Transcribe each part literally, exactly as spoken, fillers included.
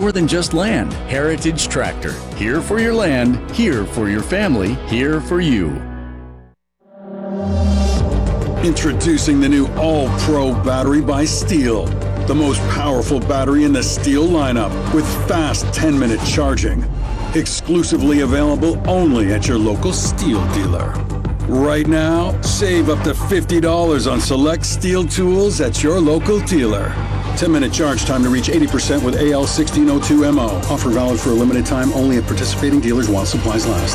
more than just land. Heritage Tractor. Here for your land, here for your family, here for you. Introducing the new All-Pro battery by Steel. The most powerful battery in the Steel lineup with fast ten-minute charging. Exclusively available only at your local Steel dealer. Right now, save up to fifty dollars on select Steel tools at your local dealer. ten-minute charge time to reach eighty percent with A L sixteen oh two M O. Offer valid for a limited time only at participating dealers while supplies last.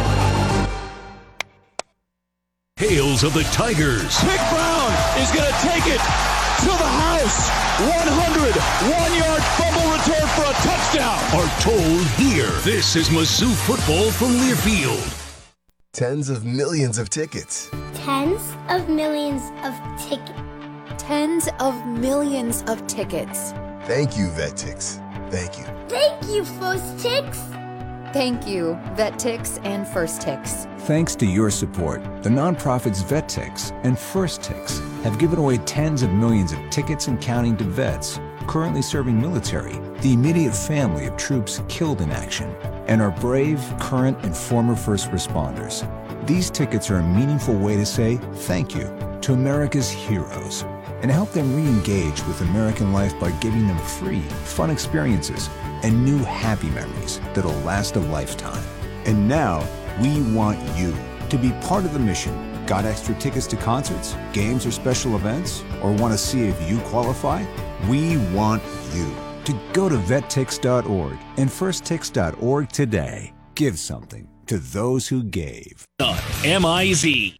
Hails of the Tigers. Pick Brown is going to take it to the house. one hundred one-yard fumble return for a touchdown. Are told here. This is Mizzou football from Learfield. Tens of millions of tickets. Tens of millions of tickets. Tens of millions of tickets. Thank you, VetTix. Thank you. Thank you, First Tix. Thank you, VetTix and First Tix. Thanks to your support, the nonprofits VetTix and First Tix have given away tens of millions of tickets and counting to vets currently serving military, the immediate family of troops killed in action, and our brave, current, and former first responders. These tickets are a meaningful way to say thank you to America's heroes and help them re-engage with American life by giving them free, fun experiences and new happy memories that'll last a lifetime. And now, we want you to be part of the mission. Got extra tickets to concerts, games, or special events? Or want to see if you qualify? We want you to go to vet tix dot org and first tix dot org today. Give something to those who gave. M I Z.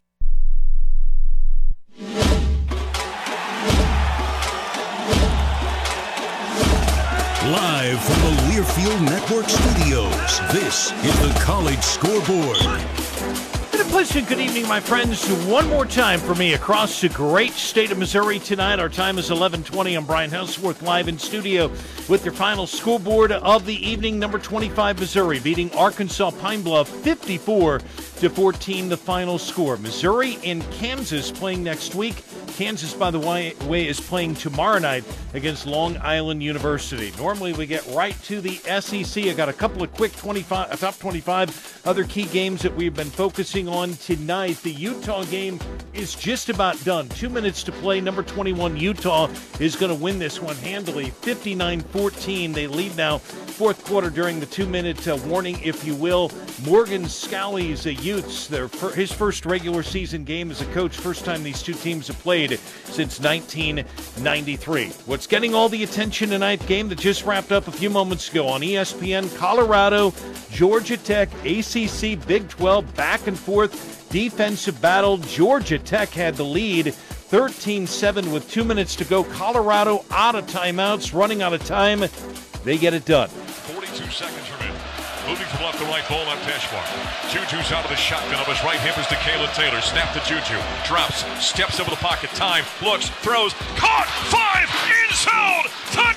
Live from the Learfield Network studios, this is the College Scoreboard. And a pleasant good evening, my friends. One more time for me across the great state of Missouri tonight. Our time is eleven twenty. I'm Brian Houseworth, live in studio with your final scoreboard of the evening. Number twenty-five, Missouri, beating Arkansas Pine Bluff fifty-four to fourteen, the final score. Missouri and Kansas playing next week. Kansas, by the way, is playing tomorrow night against Long Island University. Normally, we get right to the S E C. I got a couple of quick twenty-five, top twenty-five other key games that we've been focusing on tonight. The Utah game is just about done. Two minutes to play. Number twenty-one, Utah, is going to win this one handily. fifty-nine fourteen. They lead now. Fourth quarter during the two-minute uh, warning, if you will. Morgan Scalley's uh, Utes, their fir- his first regular season game as a coach. First time these two teams have played since nineteen ninety-three. What's getting all the attention tonight? Game that just wrapped up a few moments ago on E S P N. Colorado, Georgia Tech, A C C, Big twelve, back and forth defensive battle. Georgia Tech had the lead, thirteen seven with two minutes to go. Colorado out of timeouts, running out of time. They get it done. forty-two seconds remaining. Moving from left to right, ball on Teshmar. Juju's out of the shotgun. Of his right hip is to Caleb Taylor. Snap to Juju. Drops. Steps over the pocket. Time. Looks. Throws. Caught. Five. In zone.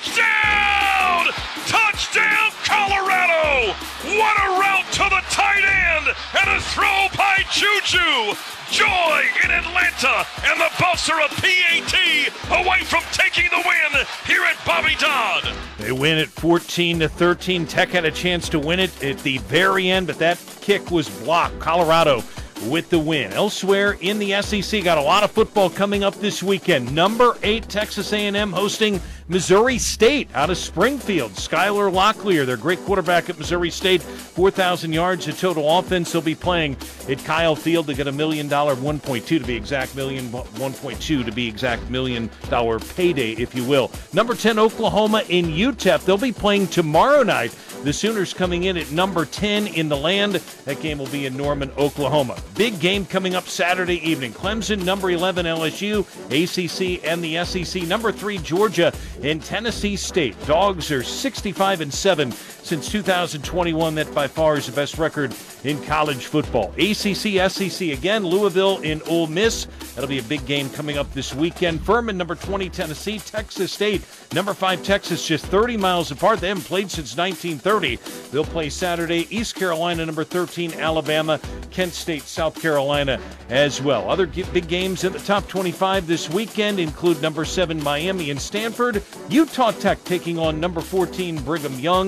Touchdown. Touchdown, Colorado. What a route to the tight end. And a throw by Juju. Joy in Atlanta. And the Buffs are a P A T away from taking the win here at Bobby Dodd. They win at fourteen to thirteen. Tech had a chance to win it at the very end, but that kick was blocked. Colorado with the win. Elsewhere in the S E C, got a lot of football coming up this weekend. Number eight, Texas A and M hosting Missouri State out of Springfield. Skylar Locklear, their great quarterback at Missouri State, four thousand yards of total offense. He'll be playing at Kyle Field to get a million dollar, one point two to be exact, million, one point two to be exact, million dollar payday, if you will. Number ten, Oklahoma in U T E P. They'll be playing tomorrow night. The Sooners coming in at number ten in the land. That game will be in Norman, Oklahoma. Big game coming up Saturday evening. Clemson, number eleven, L S U, A C C, and the S E C. Number three, Georgia, and Tennessee State. Dogs are sixty-five and seven since two thousand twenty-one. That by far is the best record in college football. A C C, S E C again. Louisville in Ole Miss. That'll be a big game coming up this weekend. Furman, number twenty, Tennessee. Texas State, number five, Texas, just thirty miles apart. They haven't played since nineteen thirty. They'll play Saturday. East Carolina, number thirteen, Alabama. Kent State, South Carolina as well. Other big games in the top twenty-five this weekend include number seven, Miami and Stanford. Utah Tech taking on number fourteen, Brigham Young.